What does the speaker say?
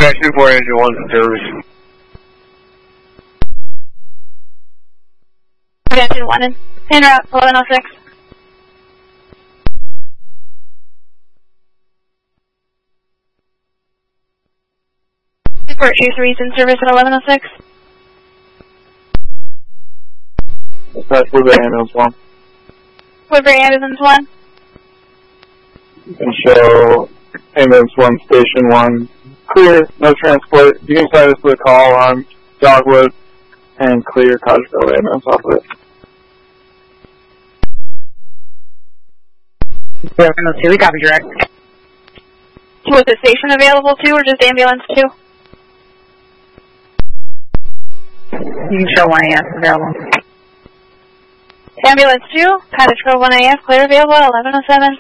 2-4 engine 1 service. Engine 1 in route 1106. Support 2-3's in service at 1106. That's Woodbury Ambulance 1. Woodbury Ambulance 1. You can show Ambulance 1, Station 1. Clear, no transport. You can send us to the call on Dogwood and clear Cotterville Ambulance off of it. Ambulance 2, we copy direct. Was the station available too, or just ambulance 2? You can show 1 AF available. Ambulance 2, Cottage Grove 1 AF, clear available at 1107.